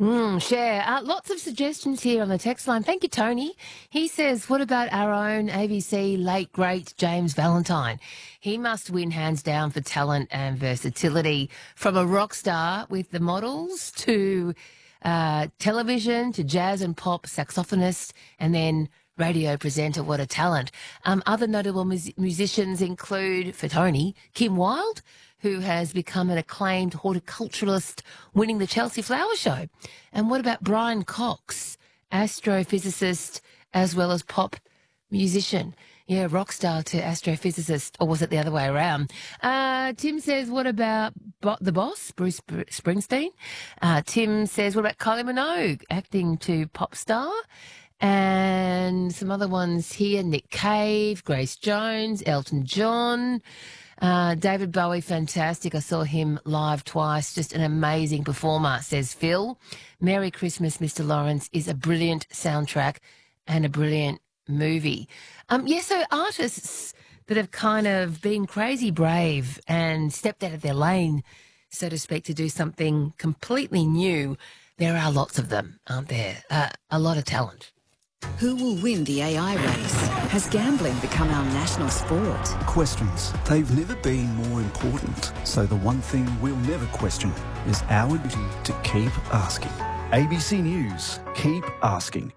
Share. Lots of suggestions here on the text line. Thank you, Tony. He says, what about our own ABC late great James Valentine? He must win hands down for talent and versatility, from a rock star with the models to television to jazz and pop saxophonist and then radio presenter. What a talent. Other notable musicians include, for Tony, Kim Wilde, who has become an acclaimed horticulturalist, winning the Chelsea Flower Show. And what about Brian Cox, astrophysicist as well as pop musician? Yeah, rock star to astrophysicist, or was it the other way around? Tim says, what about the boss, Bruce Springsteen? Tim says, what about Kylie Minogue, acting to pop star? And some other ones here, Nick Cave, Grace Jones, Elton John, David Bowie, fantastic. I saw him live twice, just an amazing performer, says Phil. Merry Christmas, Mr. Lawrence is a brilliant soundtrack and a brilliant movie. So artists that have kind of been crazy brave and stepped out of their lane, so to speak, to do something completely new, there are lots of them, aren't there? A lot of talent. Who will win the AI race? Has gambling become our national sport? Questions. They've never been more important. So the one thing we'll never question is our duty to keep asking. ABC News. Keep asking.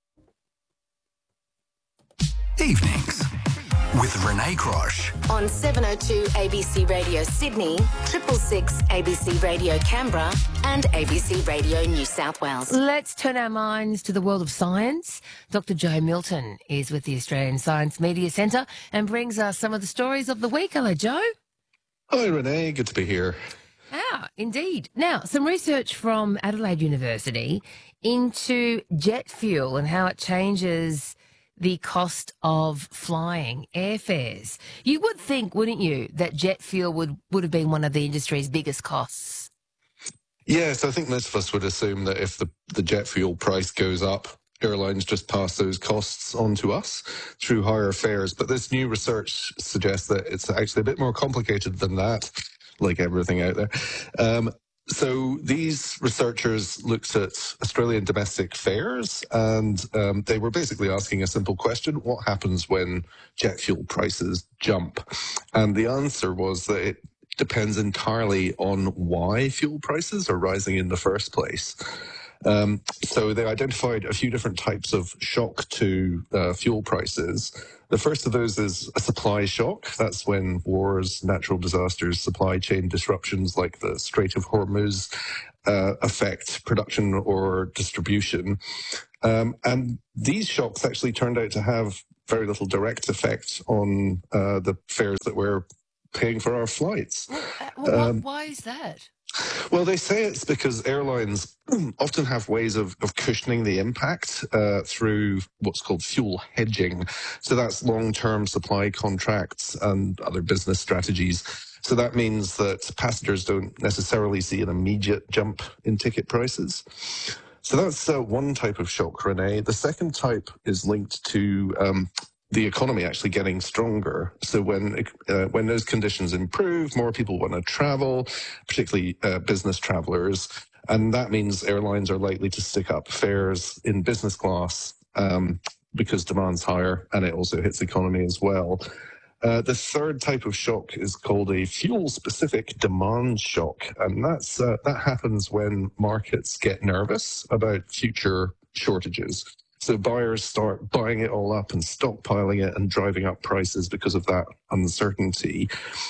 Evenings with Renee Crosh. On 702 ABC Radio Sydney, 666 ABC Radio Canberra and ABC Radio New South Wales. Let's turn our minds to the world of science. Dr. Joe Milton is with the Australian Science Media Centre and brings us some of the stories of the week. Hello, Joe. Hi, Renee. Good to be here. Indeed. Now, some research from Adelaide University into jet fuel and how it changes the cost of flying, airfares. You would think, wouldn't you, that jet fuel would have been one of the industry's biggest costs? Yes, I think most of us would assume that if the jet fuel price goes up, airlines just pass those costs on to us through higher fares. But this new research suggests that it's actually a bit more complicated than that, like everything out there. So these researchers looked at Australian domestic fares, and they were basically asking a simple question: what happens when jet fuel prices jump? And the answer was that it depends entirely on why fuel prices are rising in the first place. So they identified a few different types of shock to fuel prices. The first of those is a supply shock. That's when wars, natural disasters, supply chain disruptions like the Strait of Hormuz affect production or distribution. And these shocks actually turned out to have very little direct effect on the fares that we're paying for our flights. Why is that? Well, they say it's because airlines often have ways of cushioning the impact through what's called fuel hedging. So that's long-term supply contracts and other business strategies. So that means that passengers don't necessarily see an immediate jump in ticket prices. So that's one type of shock, Renee. The second type is linked to the economy actually getting stronger. So when those conditions improve, more people want to travel, particularly business travelers. And that means airlines are likely to stick up fares in business class because demand's higher, and it also hits the economy as well. The third type of shock is called a fuel-specific demand shock. And that happens when markets get nervous about future shortages. So buyers start buying it all up and stockpiling it and driving up prices because of that uncertainty.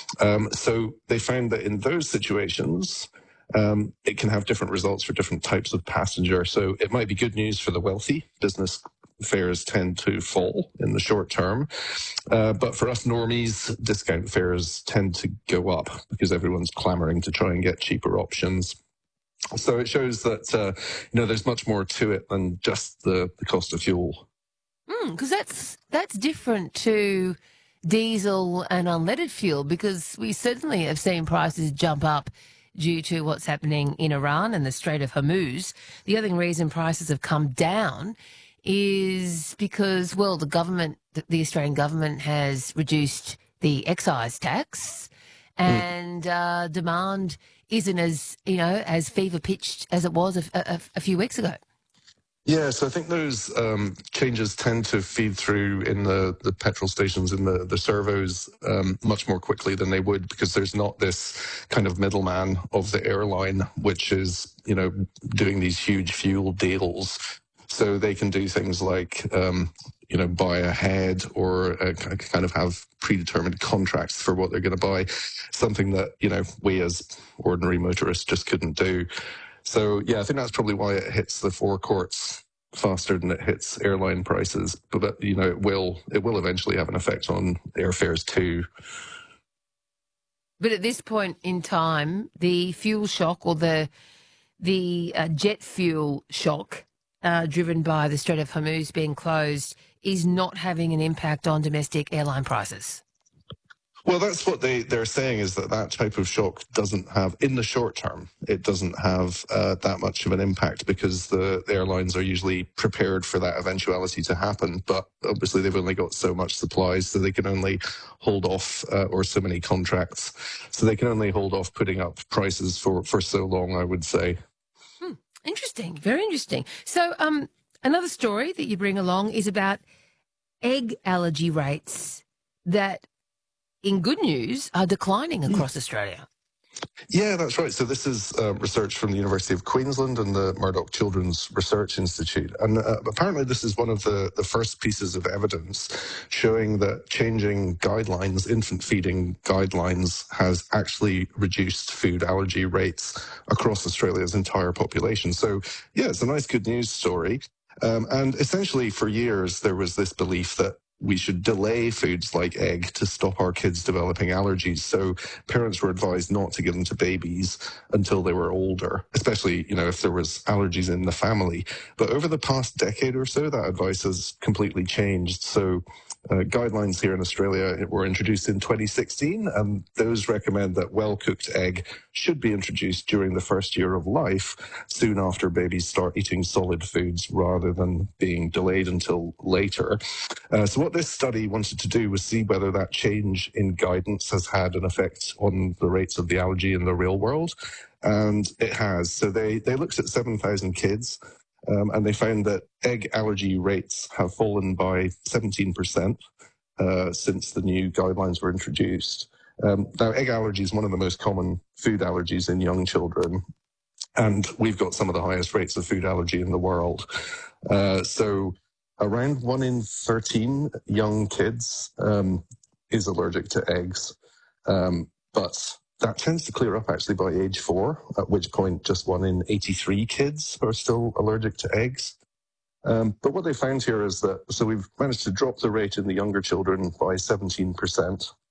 So they found that in those situations, it can have different results for different types of passenger. So it might be good news for the wealthy. Business fares tend to fall in the short term. But for us normies, discount fares tend to go up because everyone's clamoring to try and get cheaper options. So it shows that, there's much more to it than just the cost of fuel. Because that's different to diesel and unleaded fuel, because we certainly have seen prices jump up due to what's happening in Iran and the Strait of Hormuz. The other reason prices have come down is because, well, the Australian government has reduced the excise tax and demand isn't as, as fever pitched as it was a few weeks ago. Yeah, so I think those changes tend to feed through in the petrol stations, in the servos, much more quickly than they would, because there's not this kind of middleman of the airline, which is, doing these huge fuel deals. So they can do things like, buy ahead, or kind of have predetermined contracts for what they're going to buy, something that, we as ordinary motorists just couldn't do. So, yeah, I think that's probably why it hits the forecourts faster than it hits airline prices. But, it will eventually have an effect on airfares too. But at this point in time, the fuel shock, or the jet fuel shock driven by the Strait of Hormuz being closed, is not having an impact on domestic airline prices. Well, that's what they're saying, is that type of shock doesn't have, in the short term, it doesn't have that much of an impact, because the airlines are usually prepared for that eventuality to happen. But obviously they've only got so much supplies, so they can only hold off, or so many contracts, so they can only hold off putting up prices for so long, I would say. Interesting, very interesting. So another story that you bring along is about egg allergy rates that, in good news, are declining across Australia. Yeah, that's right. So this is research from the University of Queensland and the Murdoch Children's Research Institute. And apparently this is one of the first pieces of evidence showing that changing guidelines, infant feeding guidelines, has actually reduced food allergy rates across Australia's entire population. So, yeah, it's a nice good news story. And essentially for years there was this belief that we should delay foods like egg to stop our kids developing allergies. So parents were advised not to give them to babies until they were older, especially, if there was allergies in the family. But over the past decade or so, that advice has completely changed. So guidelines here in Australia were introduced in 2016, and those recommend that well-cooked egg should be introduced during the first year of life, soon after babies start eating solid foods, rather than being delayed until later. So what this study wanted to do was see whether that change in guidance has had an effect on the rates of the allergy in the real world. And it has. So they looked at 7,000 kids, and they found that egg allergy rates have fallen by 17% since the new guidelines were introduced. Now, egg allergy is one of the most common food allergies in young children, and we've got some of the highest rates of food allergy in the world. So around 1 in 13 young kids is allergic to eggs, but that tends to clear up actually by age 4, at which point just 1 in 83 kids are still allergic to eggs. But what they found here is that, so we've managed to drop the rate in the younger children by 17%,